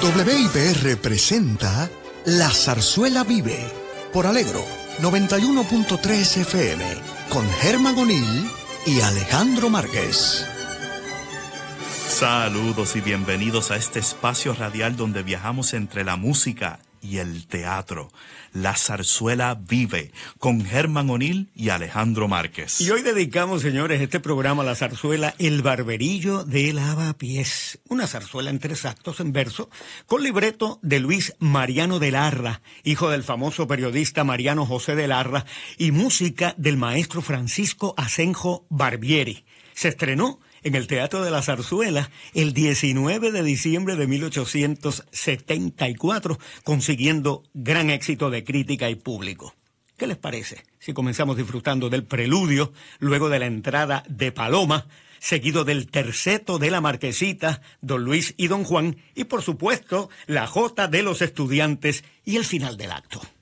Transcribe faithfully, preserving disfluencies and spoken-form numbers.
W I P R presenta La Zarzuela Vive por Alegro noventa y uno punto tres F M con Germán O'Neill y Alejandro Márquez. Saludos y bienvenidos a este espacio radial donde viajamos entre la música y el teatro. La Zarzuela Vive con Germán O'Neill y Alejandro Márquez. Y hoy dedicamos, señores, este programa a la zarzuela El Barberillo de Lavapiés. Una zarzuela en tres actos en verso, con libreto de Luis Mariano de Larra, hijo del famoso periodista Mariano José de Larra, y música del maestro Francisco Asenjo Barbieri. Se estrenó en el Teatro de la Zarzuela el diecinueve de diciembre de mil ochocientos setenta y cuatro, consiguiendo gran éxito de crítica y público. ¿Qué les parece si comenzamos disfrutando del preludio, luego de la entrada de Paloma, seguido del terceto de la Marquesita, Don Luis y Don Juan, y por supuesto la jota de los estudiantes y el final del acto?